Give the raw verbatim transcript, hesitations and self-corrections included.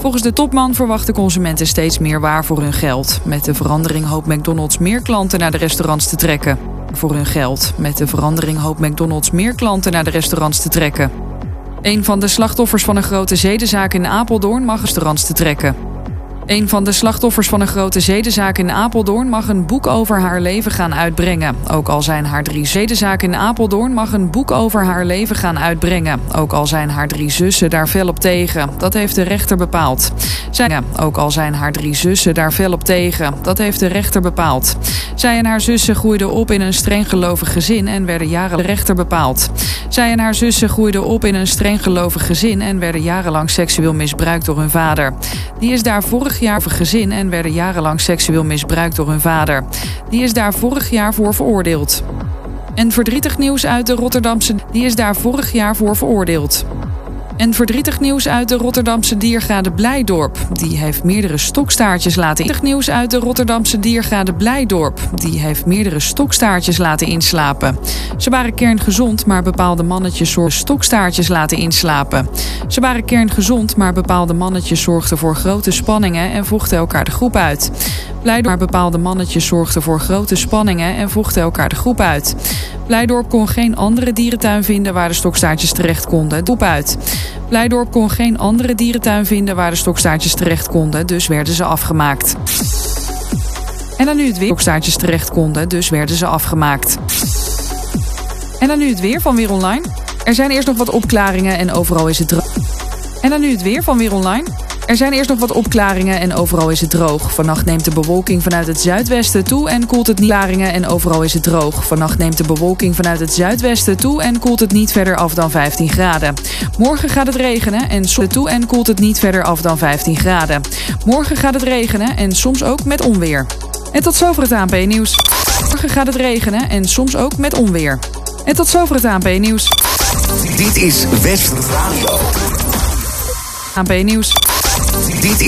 Volgens de topman verwachten consumenten steeds meer waar voor hun geld. Met de verandering hoopt McDonald's meer klanten naar de restaurants te trekken. Voor hun geld. Met de verandering hoopt McDonald's meer klanten naar de restaurants te trekken. Een van de slachtoffers van een grote zedenzaak in Apeldoorn mag restaurants te trekken. Een van de slachtoffers van een grote zedenzaak in Apeldoorn mag een boek over haar leven gaan uitbrengen. Ook al zijn haar drie zedenzaken in Apeldoorn mag een boek over haar leven gaan uitbrengen. Ook al zijn haar drie zussen daar fel op tegen. Dat heeft de rechter bepaald. Zij, ook al zijn haar drie zussen daar fel op tegen. Dat heeft de rechter bepaald. Zij en haar zussen groeiden op in een streng gelovig gezin en werden jarenlang de rechter bepaald. Zij en haar zussen groeiden op in een streng gelovig gezin en werden jarenlang seksueel misbruikt door hun vader. Die is daar vorig jaar voor gezin en werden jarenlang seksueel misbruikt door hun vader. Die is daar vorig jaar voor veroordeeld. En verdrietig nieuws uit de Rotterdamse... Die is daar vorig jaar voor veroordeeld. En verdrietig nieuws uit de Rotterdamse diergaarde Blijdorp. Die heeft meerdere stokstaartjes laten... Verdrietig nieuws uit de Rotterdamse diergaarde Blijdorp. Die heeft meerdere stokstaartjes laten inslapen. Ze waren kerngezond, maar bepaalde mannetjes zorgden stokstaartjes laten inslapen. Ze waren kerngezond, maar bepaalde mannetjes zorgden voor grote spanningen en vochten elkaar de groep uit. Blijdorp, maar bepaalde mannetjes zorgden voor grote spanningen en vochten elkaar de groep uit. Blijdorp kon geen andere dierentuin vinden waar de stokstaartjes terecht konden. Doep uit. Blijdorp kon geen andere dierentuin vinden waar de stokstaartjes terecht konden, dus werden ze afgemaakt. En dan nu het weer. Stokstaartjes terecht konden, dus werden ze afgemaakt. En dan nu het weer van Weer Online. Er zijn eerst nog wat opklaringen en overal is het droog. En dan nu het weer van Weer Online. Er zijn eerst nog wat opklaringen en overal is het droog. Vannacht neemt de bewolking vanuit het zuidwesten toe en koelt het niet. Klaringen en overal is het droog. Vannacht neemt de bewolking vanuit het zuidwesten toe en koelt het niet verder af dan vijftien graden. Morgen gaat het regenen en soms toe en koelt het niet verder af dan vijftien graden. Morgen gaat het regenen en soms ook met onweer. En tot zover het A N P-nieuws. Morgen gaat het regenen en soms ook met onweer. En tot zover het A N P-nieuws. Dit is West Radio. A N P-nieuws. Dit